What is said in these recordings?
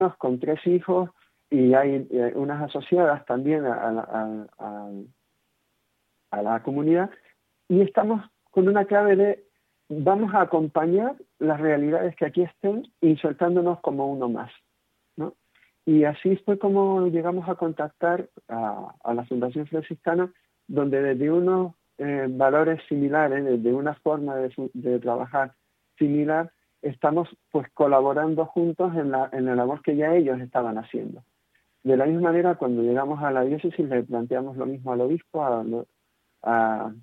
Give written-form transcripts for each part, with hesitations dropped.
con 3 hijos, y hay unas asociadas también a la comunidad, y estamos con una clave de vamos a acompañar las realidades que aquí estén, insertándonos como uno más, ¿no? Y así fue como llegamos a contactar a la Fundación Franciscana, donde desde unos valores similares, desde una forma de trabajar similar, estamos pues colaborando juntos en la labor que ya ellos estaban haciendo. De la misma manera, cuando llegamos a la diócesis le planteamos lo mismo al obispo, a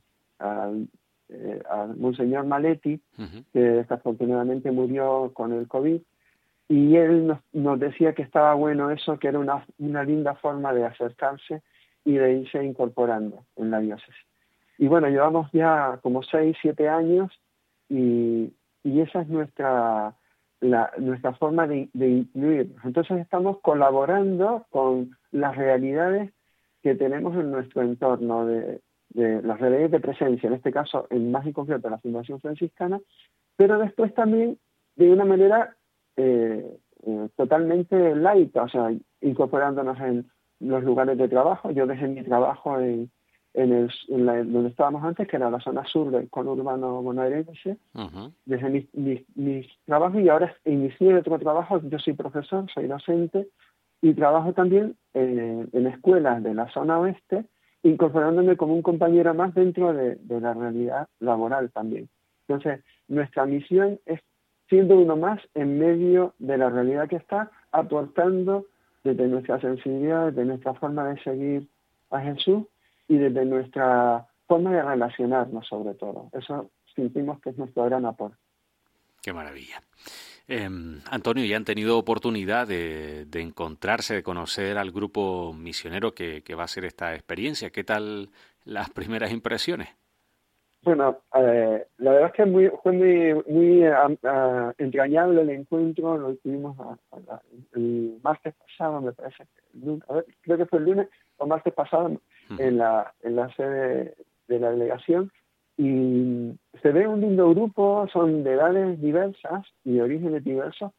Monseñor Maletti, que desafortunadamente murió con el COVID, y él nos decía que estaba bueno eso, que era una linda forma de acercarse y de irse incorporando en la diócesis. Y bueno, llevamos ya como 6, 7 años, y esa es nuestra forma de incluir. Entonces estamos colaborando con las realidades que tenemos en nuestro entorno, de las realidades de presencia, en este caso, más en concreto, la Fundación Franciscana, pero después también de una manera totalmente laica, o sea, incorporándonos en los lugares de trabajo. Yo dejé mi trabajo donde estábamos antes, que era la zona sur del conurbano bonaerense, desde mis trabajos, y ahora inicié otro trabajo. Yo soy profesor, soy docente, y trabajo también en escuelas de la zona oeste, incorporándome como un compañero más dentro de la realidad laboral también. Entonces, nuestra misión es, siendo uno más en medio de la realidad que está, aportando desde nuestra sensibilidad, desde nuestra forma de seguir a Jesús, y desde nuestra forma de relacionarnos, sobre todo. Eso sentimos que es nuestro gran aporte. Qué maravilla. Antonio, ¿ya han tenido oportunidad de encontrarse, de conocer al grupo misionero que va a hacer esta experiencia? ¿Qué tal las primeras impresiones? Bueno, la verdad es que fue muy entrañable el encuentro. Lo tuvimos el martes pasado, me parece. Creo que fue el lunes o martes pasado, en la sede de la delegación. Y se ve un lindo grupo, son de edades diversas y de orígenes diversos,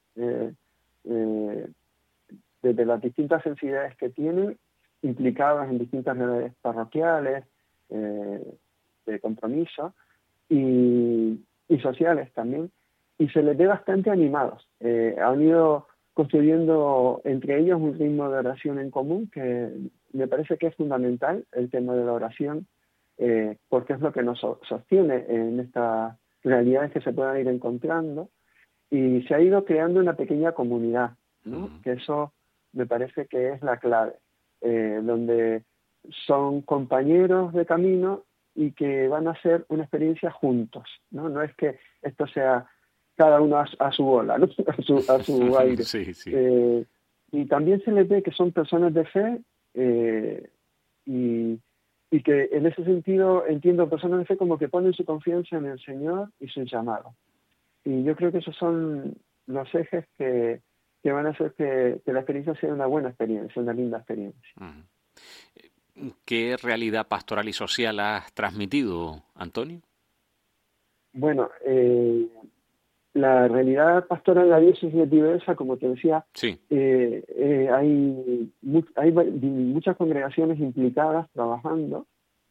desde las distintas sensibilidades que tienen, implicadas en distintas redes parroquiales, de compromiso, y sociales también, y se les ve bastante animados. Han ido construyendo entre ellos un ritmo de oración en común, que me parece que es fundamental, el tema de la oración, porque es lo que nos sostiene en estas realidades que se puedan ir encontrando, y se ha ido creando una pequeña comunidad, ¿no? Que eso me parece que es la clave, donde son compañeros de camino y que van a hacer una experiencia juntos, ¿no? No es que esto sea cada uno a su bola, ¿no? a su aire. Sí, sí. Y también se les ve que son personas de fe, y que en ese sentido entiendo personas de fe como que ponen su confianza en el Señor y su llamado. Y yo creo que esos son los ejes que van a hacer que la experiencia sea una buena experiencia, una linda experiencia. ¿Qué realidad pastoral y social has transmitido, Antonio? Bueno, la realidad pastoral en la diócesis es diversa, como te decía. Sí. Hay muchas congregaciones implicadas trabajando,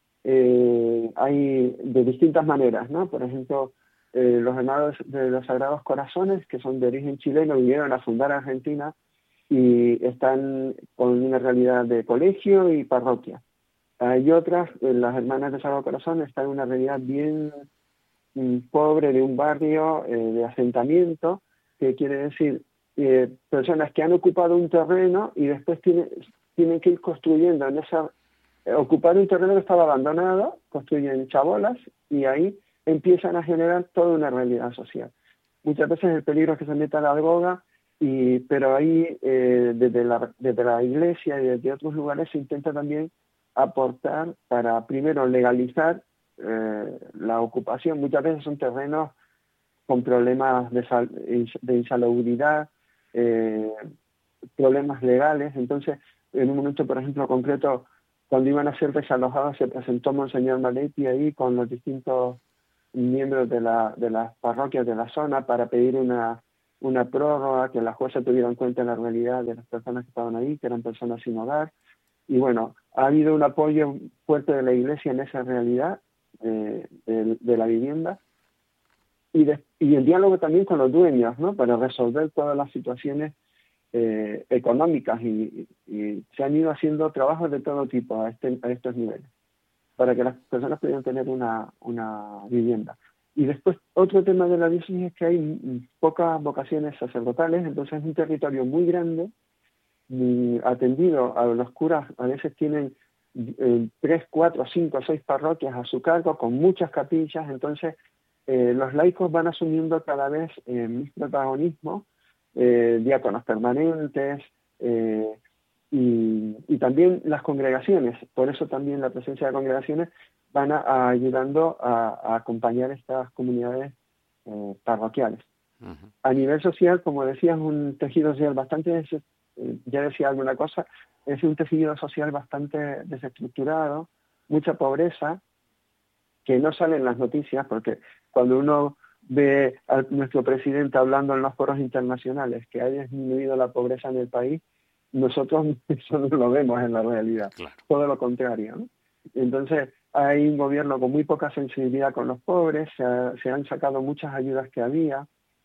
hay de distintas maneras, ¿no? Por ejemplo, los hermanos de los Sagrados Corazones, que son de origen chileno, vinieron a fundar Argentina y están con una realidad de colegio y parroquia. Hay otras, las hermanas de Sagrado Corazón, están en una realidad bien pobre, de un barrio de asentamiento, que quiere decir personas que han ocupado un terreno y después tienen que ir construyendo en ocupar un terreno que estaba abandonado, construyen chabolas y ahí empiezan a generar toda una realidad social. Muchas veces el peligro es que se meta la droga, pero ahí desde la iglesia y desde otros lugares se intenta también aportar para primero legalizar la ocupación. Muchas veces son terrenos con problemas de insalubridad, problemas legales. Entonces, en un momento, por ejemplo, concreto, cuando iban a ser desalojados, se presentó Monseñor Maletti ahí con los distintos miembros de las parroquias de la zona para pedir una una prórroga, que la jueza tuviera en cuenta la realidad de las personas que estaban ahí, que eran personas sin hogar. Y bueno, ha habido un apoyo fuerte de la Iglesia en esa realidad de la vivienda. Y el diálogo también con los dueños, ¿no? Para resolver todas las situaciones económicas, y se han ido haciendo trabajos de todo tipo a estos niveles, para que las personas pudieran tener una vivienda. Y después, otro tema de la diócesis es que hay pocas vocaciones sacerdotales, entonces es un territorio muy grande, atendido. A los curas a veces tienen 3, 4, 5, 6 parroquias a su cargo, con muchas capillas, entonces los laicos van asumiendo cada vez más protagonismo, diáconos permanentes, y también las congregaciones. Por eso también la presencia de congregaciones van ayudando a acompañar estas comunidades parroquiales. Uh-huh. A nivel social, como decías, un tejido social bastante, ya decía alguna cosa, es un tejido social bastante desestructurado, mucha pobreza, que no sale en las noticias, porque cuando uno ve a nuestro presidente hablando en los foros internacionales que ha disminuido la pobreza en el país, nosotros eso no lo vemos en la realidad, claro. Todo lo contrario, ¿no? Entonces hay un gobierno con muy poca sensibilidad con los pobres, se han sacado muchas ayudas que había,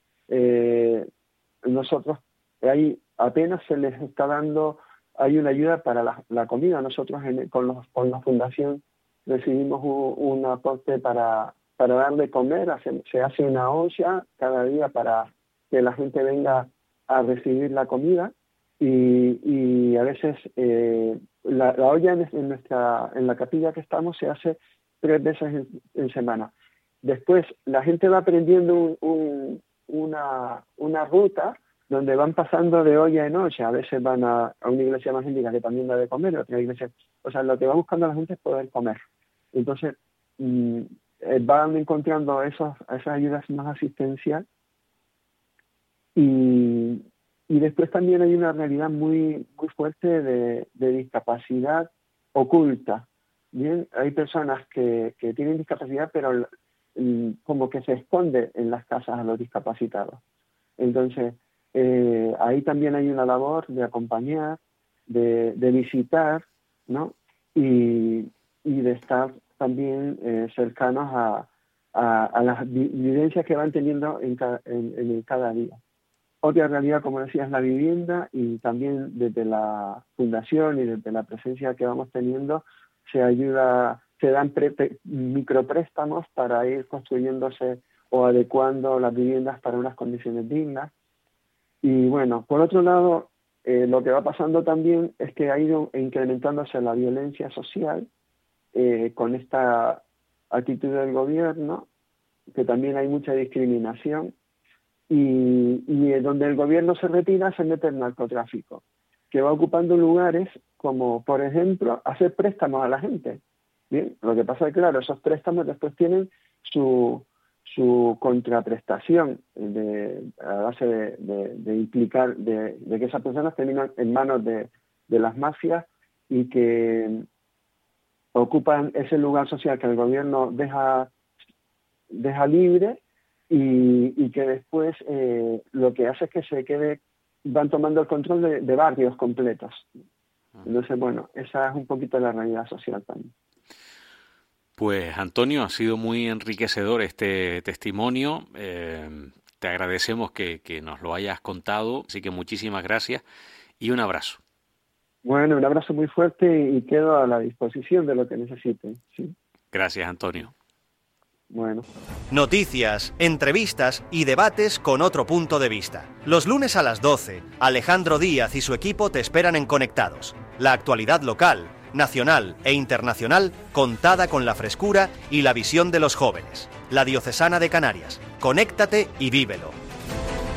nosotros ahí apenas se les está dando, hay una ayuda para la comida. Nosotros con la fundación recibimos un aporte para dar de comer, se hace una olla cada día para que la gente venga a recibir la comida, y a veces la olla en la capilla que estamos se hace 3 veces en semana. Después la gente va aprendiendo una ruta donde van pasando de olla en olla. A veces van a una iglesia evangélica que también da de comer, otra iglesia, o sea, lo que va buscando la gente es poder comer. Entonces van encontrando esas ayudas más asistenciales, y después también hay una realidad muy, muy fuerte de discapacidad oculta. Bien, hay personas que tienen discapacidad, pero como que se esconde en las casas a los discapacitados. Entonces ahí también hay una labor de acompañar, de visitar, ¿no? Y de estar también cercanos a las vivencias que van teniendo en cada día. Otra realidad, como decía, es la vivienda, y también desde la fundación y desde la presencia que vamos teniendo se dan micropréstamos para ir construyéndose o adecuando las viviendas para unas condiciones dignas. Y bueno, por otro lado, lo que va pasando también es que ha ido incrementándose la violencia social con esta actitud del gobierno, que también hay mucha discriminación, y donde el gobierno se retira se mete el narcotráfico, que va ocupando lugares como, por ejemplo, hacer préstamos a la gente. Bien, lo que pasa es que, claro, esos préstamos después tienen su contraprestación a base de implicar de que esas personas terminan en manos de las mafias, y que ocupan ese lugar social que el gobierno deja libre, y que después lo que hace es que van tomando el control de barrios completos. Entonces, bueno, esa es un poquito la realidad social también. Pues Antonio, ha sido muy enriquecedor este testimonio. Te agradecemos que nos lo hayas contado, así que muchísimas gracias y un abrazo. Bueno, un abrazo muy fuerte, y quedo a la disposición de lo que necesiten. ¿Sí? Gracias, Antonio. Bueno. Noticias, entrevistas y debates con otro punto de vista. Los lunes a las 12, Alejandro Díaz y su equipo te esperan en Conectados. La actualidad local, nacional e internacional contada con la frescura y la visión de los jóvenes. La Diocesana de Canarias. Conéctate y vívelo.